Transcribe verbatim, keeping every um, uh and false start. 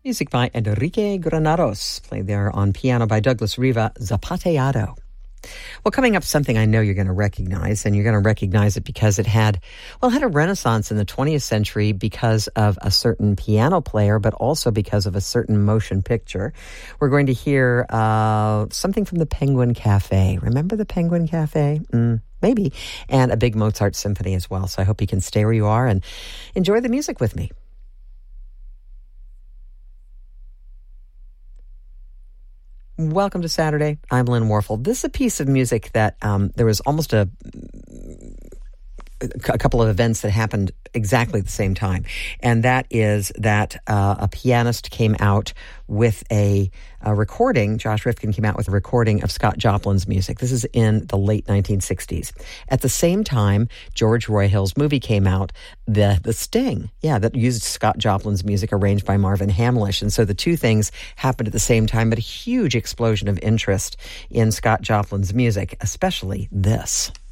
Music by Enrique Granados, played there on piano by Douglas Riva, Zapateado. Well, coming up, something I know you're going to recognize, and you're going to recognize it because it had, well, it had a renaissance in the twentieth century because of a certain piano player, but also because of a certain motion picture. We're going to hear uh, something from the Penguin Cafe. Remember the Penguin Cafe? Mm, maybe. And a big Mozart symphony as well. So I hope you can stay where you are and enjoy the music with me. Welcome to Saturday. I'm Lynn Warfel. This is a piece of music that um, there was almost a, a couple of events that happened exactly at the same time. And that is that uh, a pianist came out with a, a recording. Josh Rifkin came out with a recording of Scott Joplin's music. This is in the late nineteen sixties. At the same time, George Roy Hill's movie came out, The The Sting. Yeah, that used Scott Joplin's music arranged by Marvin Hamlish. And so the two things happened at the same time, but a huge explosion of interest in Scott Joplin's music, especially this.